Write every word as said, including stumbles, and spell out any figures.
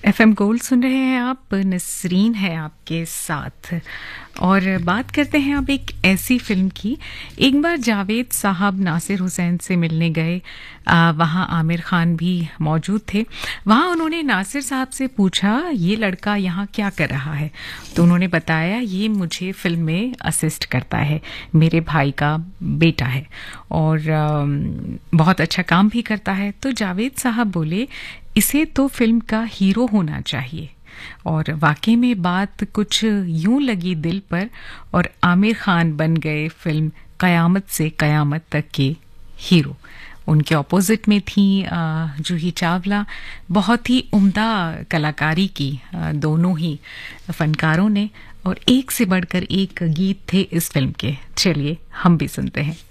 FM gold सुन रहे हैं आप। नसरीन है आपके साथ और बात करते हैं अब एक ऐसी फिल्म की। एक बार जावेद साहब नासिर हुसैन से मिलने गए, आ, वहाँ आमिर खान भी मौजूद थे। वहाँ उन्होंने नासिर साहब से पूछा ये लड़का यहाँ क्या कर रहा है, तो उन्होंने बताया ये मुझे फिल्म में असिस्ट करता है, मेरे भाई का बेटा है और आ, बहुत अच्छा काम भी करता है। तो जावेद साहब बोले इसे तो फिल्म का हीरो होना चाहिए। और वाकई में बात कुछ यूं लगी दिल पर और आमिर खान बन गए फिल्म कयामत से कयामत तक के हीरो। उनके ऑपोजिट में थी जूही चावला। बहुत ही उम्दा कलाकारी की दोनों ही फनकारों ने और एक से बढ़कर एक गीत थे इस फिल्म के। चलिए हम भी सुनते हैं।